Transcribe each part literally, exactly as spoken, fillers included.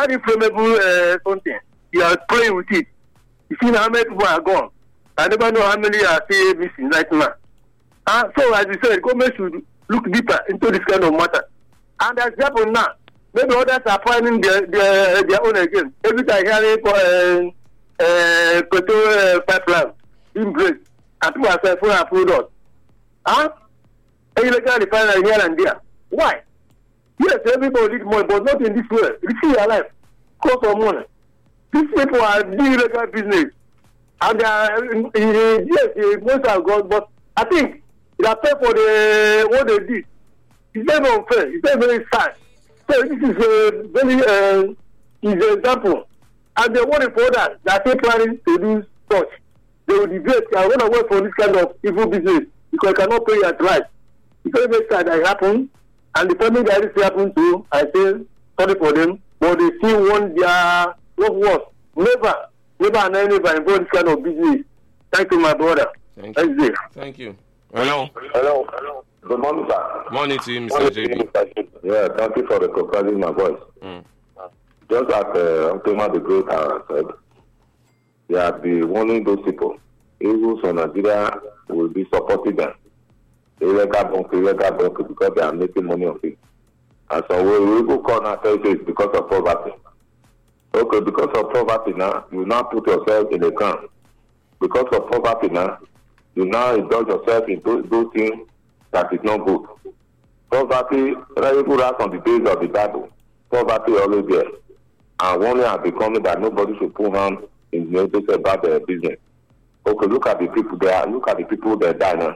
highly flammable uh, something. You are playing with it. You see how many people are gone. I never know how many are still missing right now. Uh, so as you said, government should look deeper into this kind of matter. And as happened now, maybe others are finding their their, their own again. Every time hearing for uh, uh, petrol uh, pipeline being break, and people are saying full and full us. Huh? Illegal refinery here and there. Why? Yes, everybody needs money, but not in this way. You see your life, cost of money. These people are doing illegal business. And they are, yes, most are gone, but I think they are paid for the what they did. It's very unfair. It's very, very sad. So this is a very uh, is an example. And they want for others that are planning to do such. They will debate. I want to work for this kind of evil business because I cannot pay at right. It's very, very sad that it happened. And the family that this happened to, I say sorry for them, but they still want their what was never. Never and never involved this kind of business. Thank you, my brother. Thank you. Thank you. Thank you. Hello. Hello. Hello. Good morning, sir. Morning to you, Mister J B. Yeah, thank you for recognizing my voice. Mm. Just as uh, Untema the Great has said, they are the warning those people. Evils on Nigeria will be supporting them. Illegal bank, illegal bank, because they are making money of it. And so we will call now say it's because of poverty. Okay, because of poverty now, you now put yourself in a camp. Because of poverty now, you now indulge yourself into those things that is not good. Poverty, people ask on the days of the Bible, poverty always there. And one has become that nobody should put hand in notice about their business. Okay, look at the people there, look at the people that die now.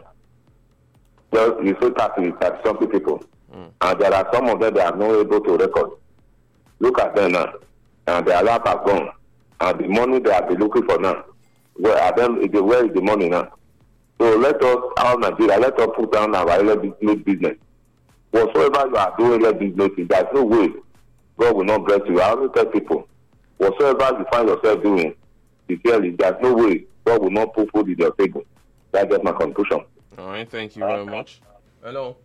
Just, you say thirty, thirty something people. Mm. And there are some of them that are not able to record. Look at them now. And their life has gone. And the money they have been looking for now, where are them? Where is the money now? So let us, our Nigeria, let us put down our illegal business. Whatsoever you are doing illegal business, there's no way God will not bless you. I always tell people, whatsoever you find yourself doing, sincerely, there's no way God will not put food in your table. That's just my conclusion. All right, thank you very much. Hello.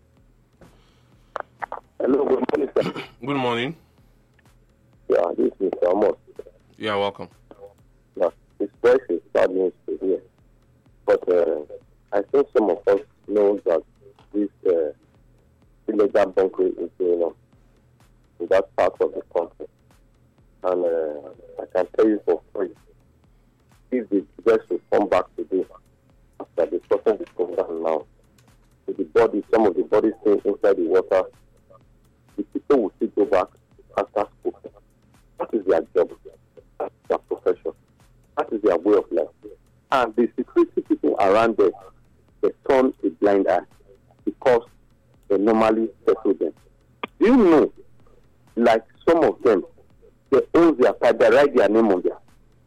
Hello, good morning, sir. Good morning. Yeah, this is Mister Amos. Yeah, welcome. Yeah, it's very sad news to hear. But uh, I think some of us know that this uh, illegal bunkering is going on in that part of the country. And uh, I can tell you for free, if the guests will come back today, after discussing the program now, with the body, some of the bodies staying inside the water, the people will still go back and start cooking. That is their job. That's their profession. That is their way of life. And the security people around them, they turn a blind eye because they normally settle them. Do you know, like some of them, they own their pipe, they write their name on there.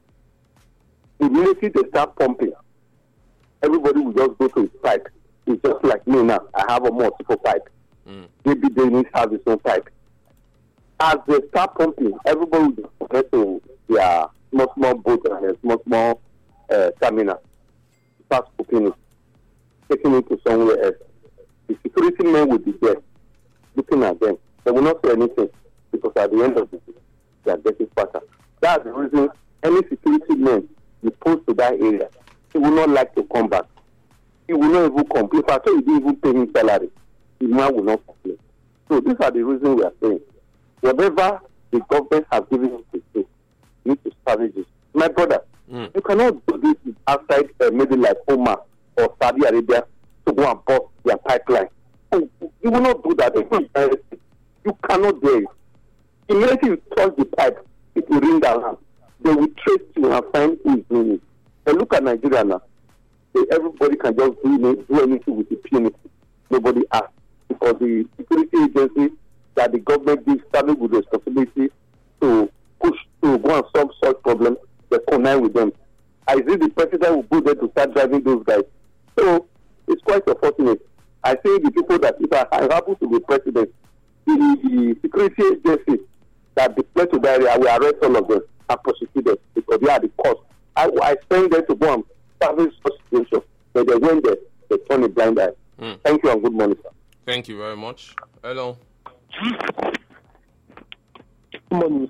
Immediately they start pumping, everybody will just go to his pipe. It's just like me now. I have a multiple pipe. Mm. Maybe they need to have his own pipe. As they start pumping, everybody will connect to their small, small boat and their small, small uh, terminal. Start cooking it, taking it to somewhere else. The security men will be there, looking at them. They will not say anything because at the end of the day, they are getting fatter. That's the reason any security men you post to that area, he will not like to come back. He will not even complain. If I say he didn't even pay him salary, the man will not complain. So these are the reasons we are saying. Whatever the government has given him to do, you need to establish this. My brother, mm. you cannot do this outside uh, maybe like Oman or Saudi Arabia to go and bust their pipeline. You will not do that. You cannot do it. Immediately you touch the pipe, it will ring around. They will trace you and find who is doing it. And look at Nigeria now. Everybody can just do, do anything with impunity. Nobody asks. Because the security agency that the government gives started with responsibility to push to go and solve such problems, they connive with them. I see the president will go there to start driving those guys. So it's quite unfortunate. I say the people that if I happen to be president, the, the security agency that deployed to the area, I will arrest all of them and prosecute them because they are the cause. I, I send them to go and service such situations, but they went there, they turn a blind eye. Mm. Thank you and good morning, sir. Thank you very much. Hello. Good morning,